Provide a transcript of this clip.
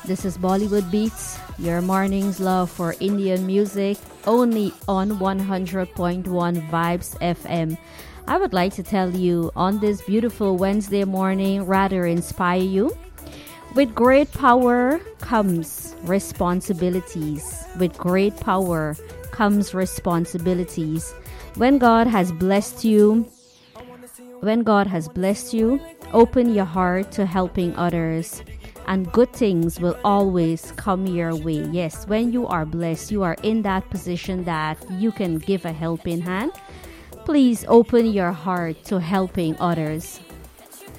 This is Bollywood Beats, your morning's love for Indian music, only on 100.1 Vibes FM. I would like to tell you on this beautiful Wednesday morning, rather inspire you. With great power comes responsibilities. With great power comes responsibilities. When God has blessed you, open your heart to helping others, and good things will always come your way. Yes, when you are blessed, you are in that position that you can give a helping hand. Please open your heart to helping others.